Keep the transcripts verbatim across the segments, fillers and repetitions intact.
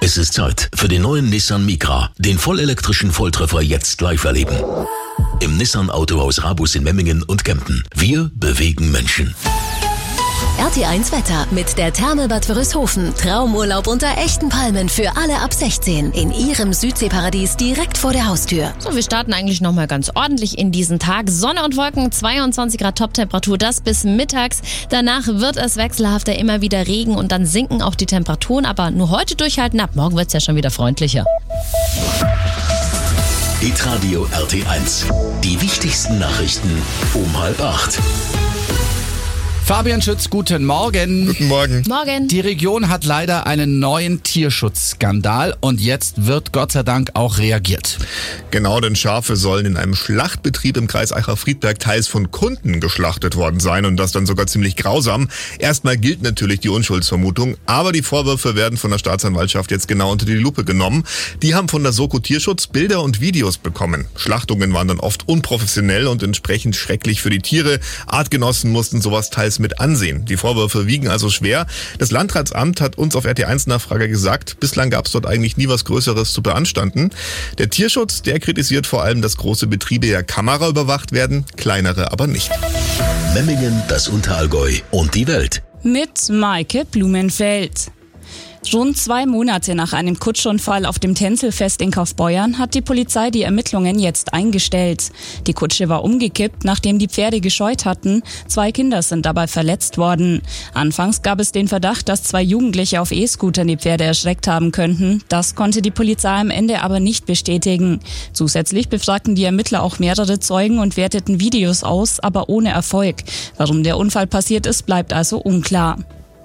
Es ist Zeit für den neuen Nissan Micra, den vollelektrischen Volltreffer jetzt live erleben. Im Nissan Autohaus Rabus in Memmingen und Kempten. Wir bewegen Menschen. R T eins Wetter mit der Therme Bad Wörishofen. Traumurlaub unter echten Palmen für alle ab sechzehn. In Ihrem Südseeparadies direkt vor der Haustür. So, wir starten eigentlich nochmal ganz ordentlich in diesen Tag. Sonne und Wolken, zweiundzwanzig Grad Toptemperatur, das bis mittags. Danach wird es wechselhafter, immer wieder Regen und dann sinken auch die Temperaturen. Aber nur heute durchhalten, ab morgen wird es ja schon wieder freundlicher. Hitradio R T eins. Die wichtigsten Nachrichten um halb acht. Fabian Schütz, guten Morgen. Guten Morgen. Morgen. Die Region hat leider einen neuen Tierschutzskandal und jetzt wird Gott sei Dank auch reagiert. Genau, denn Schafe sollen in einem Schlachtbetrieb im Kreis Aicha-Friedberg teils von Kunden geschlachtet worden sein und das dann sogar ziemlich grausam. Erstmal gilt natürlich die Unschuldsvermutung, aber die Vorwürfe werden von der Staatsanwaltschaft jetzt genau unter die Lupe genommen. Die haben von der Soko Tierschutz Bilder und Videos bekommen. Schlachtungen waren dann oft unprofessionell und entsprechend schrecklich für die Tiere. Artgenossen mussten sowas teils mit ansehen. Die Vorwürfe wiegen also schwer. Das Landratsamt hat uns auf R T eins Nachfrage gesagt, bislang gab es dort eigentlich nie was Größeres zu beanstanden. Der Tierschutz, der kritisiert vor allem, dass große Betriebe ja Kamera überwacht werden, kleinere aber nicht. Memmingen, das Unterallgäu und die Welt. Mit Maike Blumenfeld. Rund zwei Monate nach einem Kutschunfall auf dem Tänzelfest in Kaufbeuern hat die Polizei die Ermittlungen jetzt eingestellt. Die Kutsche war umgekippt, nachdem die Pferde gescheut hatten. Zwei Kinder sind dabei verletzt worden. Anfangs gab es den Verdacht, dass zwei Jugendliche auf E-Scootern die Pferde erschreckt haben könnten. Das konnte die Polizei am Ende aber nicht bestätigen. Zusätzlich befragten die Ermittler auch mehrere Zeugen und werteten Videos aus, aber ohne Erfolg. Warum der Unfall passiert ist, bleibt also unklar.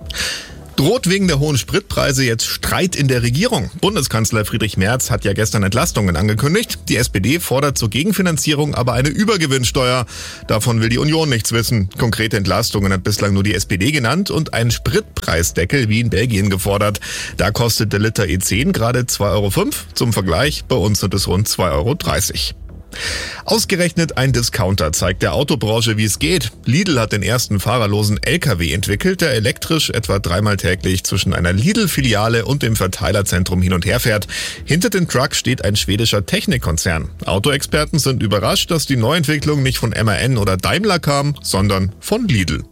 Droht wegen der hohen Spritpreise jetzt Streit in der Regierung? Bundeskanzler Friedrich Merz hat ja gestern Entlastungen angekündigt. Die S P D fordert zur Gegenfinanzierung aber eine Übergewinnsteuer. Davon will die Union nichts wissen. Konkrete Entlastungen hat bislang nur die S P D genannt und einen Spritpreisdeckel wie in Belgien gefordert. Da kostet der Liter E zehn gerade zwei Euro fünf. Zum Vergleich, bei uns sind es rund zwei Euro dreißig. Ausgerechnet ein Discounter zeigt der Autobranche, wie es geht. Lidl hat den ersten fahrerlosen L K W entwickelt, der elektrisch etwa dreimal täglich zwischen einer Lidl-Filiale und dem Verteilerzentrum hin und her fährt. Hinter dem Truck steht ein schwedischer Technikkonzern. Autoexperten sind überrascht, dass die Neuentwicklung nicht von M A N oder Daimler kam, sondern von Lidl.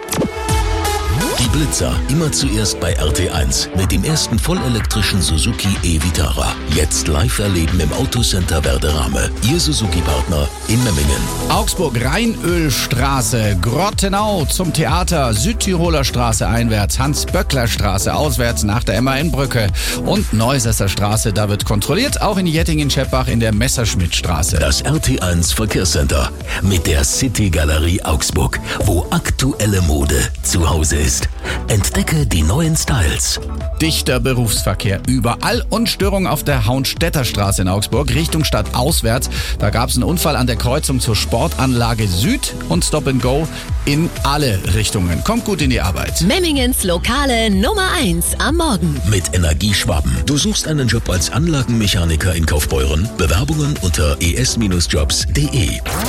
Die Blitzer, immer zuerst bei R T eins mit dem ersten vollelektrischen Suzuki e-Vitara. Jetzt live erleben im Autocenter Werderame. Ihr Suzuki-Partner in Memmingen. Augsburg Rheinölstraße, Grottenau zum Theater, Südtiroler Straße einwärts, Hans-Böckler-Straße auswärts nach der M A N-Brücke und Neusesser Straße. Da wird kontrolliert, auch in Jettingen-Scheppach in der Messerschmittstraße. Das R T eins Verkehrscenter mit der City Galerie Augsburg, wo aktuelle Mode zu Hause ist. Entdecke die neuen Styles. Dichter Berufsverkehr überall und Störung auf der Hauenstädter Straße in Augsburg, Richtung Stadt auswärts. Da gab es einen Unfall an der Kreuzung zur Sportanlage Süd und Stop and Go in alle Richtungen. Kommt gut in die Arbeit. Memmingens lokale Nummer eins am Morgen. Mit Energieschwaben. Du suchst einen Job als Anlagenmechaniker in Kaufbeuren? Bewerbungen unter e s Bindestrich jobs punkt de.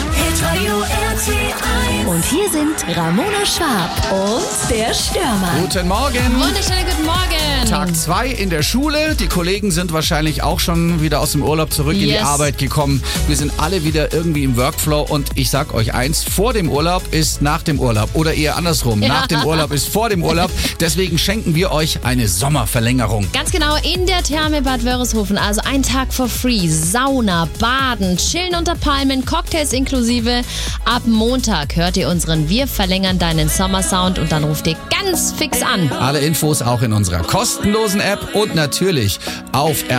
Und hier sind Ramona Schwab und der Stürmer. Guten Morgen. Wunderschönen guten Morgen. Tag zwei in der Schule. Die Kollegen sind wahrscheinlich auch schon wieder aus dem Urlaub zurück yes. in die Arbeit gekommen. Wir sind alle wieder irgendwie im Workflow und ich sag euch eins, vor dem Urlaub ist nach dem Urlaub oder eher andersrum. Ja. Nach dem Urlaub ist vor dem Urlaub. Deswegen schenken wir euch eine Sommerverlängerung. Ganz genau, in der Therme Bad Wörishofen. Also ein Tag for free. Sauna, Baden, Chillen unter Palmen, Cocktails inklusive. Ab Montag hört ihr unseren Wir verlängern deinen Sommersound und dann ruft ihr ganz fix an. Alle Infos auch in unserer kostenlosen App und natürlich auf